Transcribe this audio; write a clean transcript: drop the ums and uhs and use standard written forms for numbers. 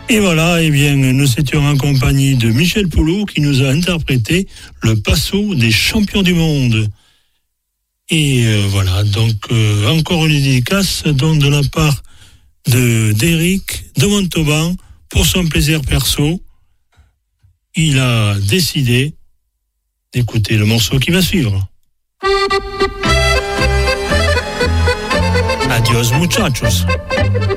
Et voilà, eh bien, nous étions en compagnie de Michel Poulot qui nous a interprété le Passo des champions du monde. Et voilà, donc encore une dédicace donc, de la part d'Éric de Montauban pour son plaisir perso. Il a décidé d'écouter le morceau qui va suivre. Adios muchachos.